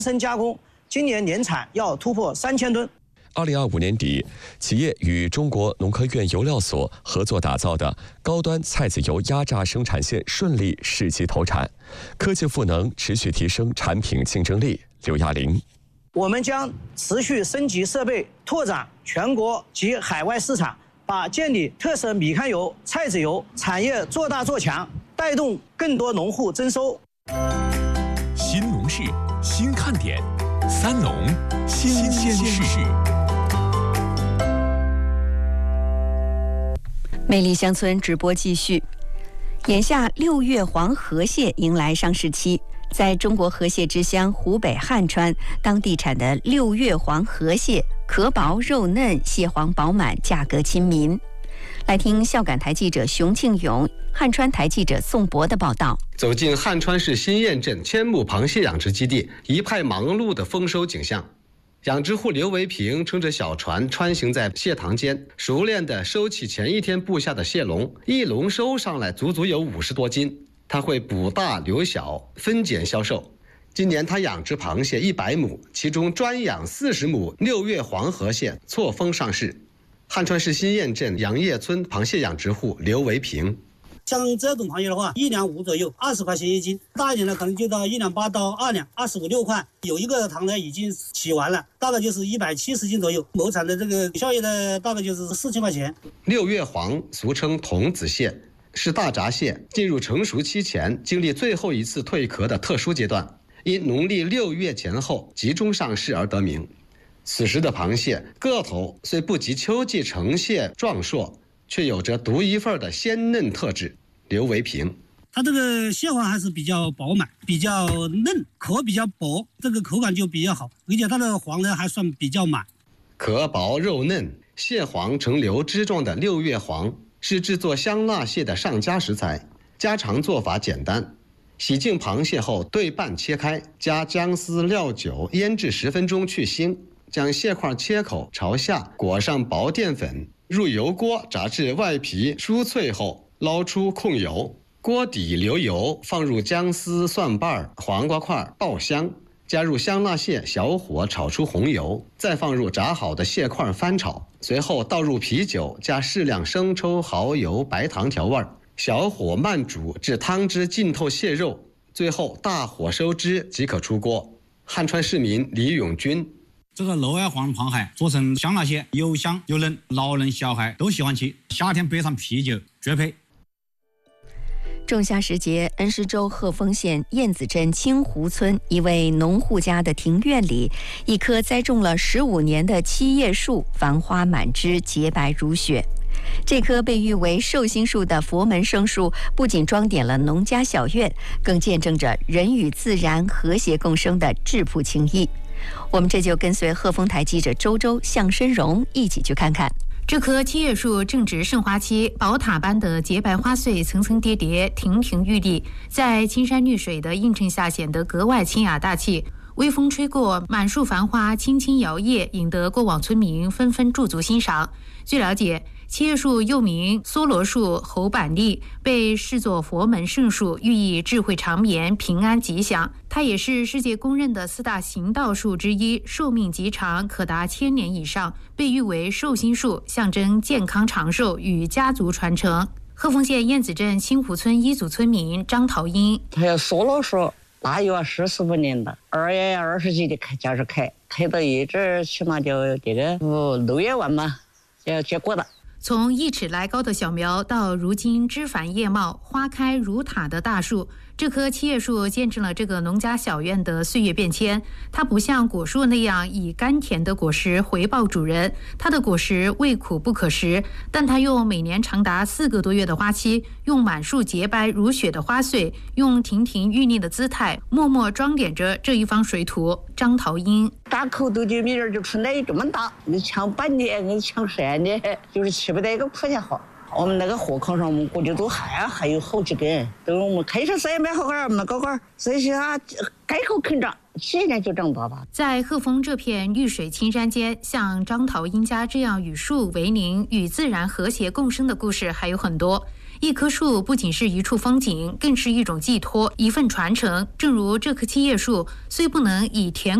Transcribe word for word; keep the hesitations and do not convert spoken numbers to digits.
生加工今年年产要突破三千吨。 二零二五年底，企业与中国农科院油料所合作打造的高端菜籽油压榨生产线顺利试机投产，科技赋能持续提升产品竞争力。刘亚玲， 我们将持续升级设备，拓展全国及海外市场，把建立特色米糠油、菜籽油产业做大做强，带动更多农户增收。 新农事，新看点，三农新鲜事。 魅力乡村直播继续。眼下六月黄河蟹迎来上市期，在中国河蟹之乡湖北汉川，当地产的六月黄河蟹壳薄肉嫩，蟹黄饱满，价格亲民。来听孝感台记者熊庆勇、汉川台记者宋博的报道。 走进汉川市新堰镇千亩螃蟹养殖基地，一派忙碌的丰收景象。养殖户刘维平撑着小船穿行在蟹塘间，熟练地收起前一天布下的蟹笼，一笼收上来足足有五十多斤。他会捕大留小，分拣销售。今年他养殖螃蟹一百亩，其中专养四十亩六月黄河蟹错峰上市。汉川市新堰镇杨业村螃蟹养殖户刘维平， 像这种螃蟹的话，一两五左右，二十块钱一斤；大一点的可能就到一两八到二两，二十五六块。有一个塘呢已经起完了，大概就是一百七十斤左右。某产的这个效益呢，大概就是四千块钱。 六月黄俗称童子蟹，是大闸蟹进入成熟期前经历最后一次蜕壳的特殊阶段，因农历六月前后集中上市而得名。此时的螃蟹个头虽不及秋季成蟹壮硕，却有着独一份的鲜嫩特质。刘维平， 它这个蟹黄还是比较饱满，比较嫩，壳比较薄，这个口感就比较好，而且它的黄呢还算比较满。 壳薄肉嫩，蟹黄呈流汁状的六月黄是制作香辣蟹的上佳食材。家常做法简单，洗净螃蟹后对半切开，加姜丝料酒腌制十分钟去腥，将蟹块切口朝下裹上薄淀粉，入油锅炸至外皮酥脆后捞出控油，锅底留油，放入姜丝、蒜瓣、黄瓜块爆香，加入香辣蟹，小火炒出红油，再放入炸好的蟹块翻炒，随后倒入啤酒，加适量生抽、蚝油、白糖调味，小火慢煮至汤汁浸透蟹肉，最后大火收汁即可出锅。汉川市民李永军， 这个六月黄螃蟹做成香辣蟹，又香又嫩，老人小孩都喜欢吃，夏天配上啤酒绝配。 仲夏时节，恩施州鹤峰县燕子镇清湖村一位农户家的庭院里，一棵栽种了十五年的七叶树繁花满枝，洁白如雪。这棵被誉为寿星树的佛门圣树，不仅装点了农家小院，更见证着人与自然和谐共生的质朴情谊。我们这就跟随鹤峰台记者周周、向申荣一起去看看。 这棵七叶树正值盛花期，宝塔般的洁白花穗层层叠叠，亭亭玉立，在青山绿水的映衬下显得格外清雅大气。微风吹过，满树繁花轻轻摇曳，引得过往村民纷纷驻足欣赏。据了解，七叶树又名梭罗树、猴板栗，被视作佛门圣树，寓意智慧长眠、平安吉祥。它也是世界公认的四大行道树之一，寿命极长，可达千年以上，被誉为寿星树，象征健康长寿与家族传承。鹤峰县燕子镇清湖村一组村民张桃英， 它要梭罗树，那有四十五年了，二月二十几的开开始开，开到一直起码就这个五六月完嘛，就要结果了。 从一尺来高的小苗到如今枝繁叶茂、花开如塔的大树，这棵七叶树见证了这个农家小院的岁月变迁。它不像果树那样以甘甜的果实回报主人，它的果实味苦不可食，但它用每年长达四个多月的花期，用满树洁白如雪的花穗，用亭亭玉立的姿态，默默装点着这一方水土。张桃英， 大口豆就米粒就出来这么大，你抢半年，你抢三年，就是吃不得一个苦钱好。我们那个河口上，我们估计都还还有好几根，都我们开车时也没好好，我们搞搞，所以说啊，改口肯长，现在就长大了。 在鹤峰这片绿水青山间，像张桃英家这样与树为邻、与自然和谐共生的故事还有很多。 一棵树不仅是一处风景，更是一种寄托，一份传承。正如这棵七叶树，虽不能以田